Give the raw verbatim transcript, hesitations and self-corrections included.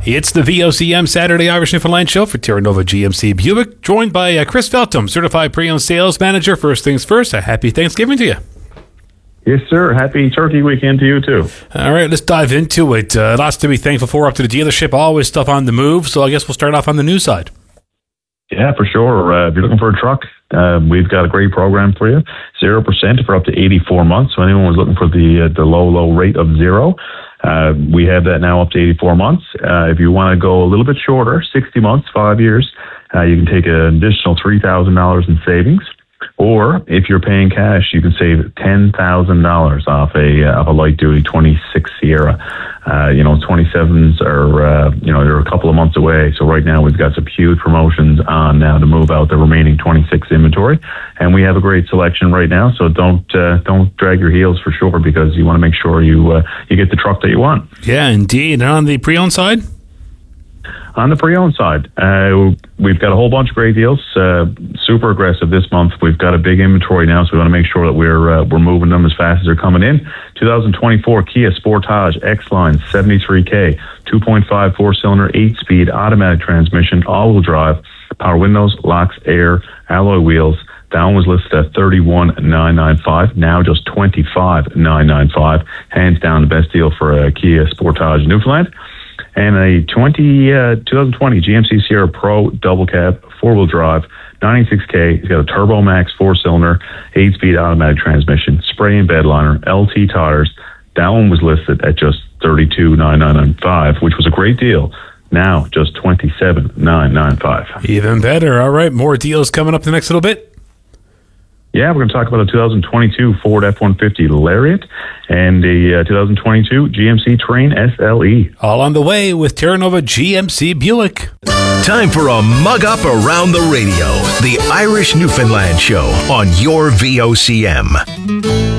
It's the V O C M Saturday Irish Newfoundland show for Terra Nova G M C Buick, joined by uh, Chris Feltham, Certified Pre-Owned Sales Manager. First things first, a happy Thanksgiving to you. Yes, sir. Happy Turkey Weekend to you, too. All right, let's dive into it. Uh, lots to be thankful for up to the dealership. Always stuff on the move, so I guess we'll start off on the news side. Yeah, for sure. Uh, if you're looking for a truck, uh, we've got a great program for you. zero percent for up to eighty-four months. So anyone was looking for the uh, the low, low rate of zero, uh, we have that now up to eighty-four months. Uh, if you want to go a little bit shorter, sixty months, five years, uh, you can take an additional three thousand dollars in savings. Or if you're paying cash, you can save ten thousand dollars off a uh, of a light duty twenty-six Sierra. Uh, you know, twenty-sevens are uh, you know they're a couple of months away. So right now we've got some huge promotions on now to move out the remaining twenty-six inventory, and we have a great selection right now. So don't uh, don't drag your heels for sure, because you want to make sure you uh, you get the truck that you want. Yeah, indeed. And on the pre-owned side. On the pre-owned side, uh, we've got a whole bunch of great deals. Uh, super aggressive this month. We've got a big inventory now, so we want to make sure that we're uh, we're moving them as fast as they're coming in. twenty twenty-four Kia Sportage X-Line seventy-three K, two point five four-cylinder, eight-speed automatic transmission, all-wheel drive, power windows, locks, air, alloy wheels. That one was listed at thirty-one thousand nine hundred ninety-five dollars, now just twenty-five thousand nine hundred ninety-five dollars. Hands down the best deal for a Kia Sportage Newfoundland. And a twenty, uh, twenty twenty G M C Sierra Pro double cab, four-wheel drive, ninety-six K. It's got a Turbo Max four-cylinder, eight-speed automatic transmission, spray and bed liner, L T tires. That one was listed at just thirty-two thousand nine hundred ninety-five dollars, which was a great deal. Now, just twenty-seven thousand nine hundred ninety-five dollars. Even better. All right, more deals coming up the next little bit. Yeah, we're going to talk about a two thousand twenty-two Ford F one fifty Lariat and a uh, two thousand twenty-two G M C Terrain S L E. All on the way with Terra Nova G M C Buick. Time for a mug up around the radio. The Irish Newfoundland Show on your V O C M.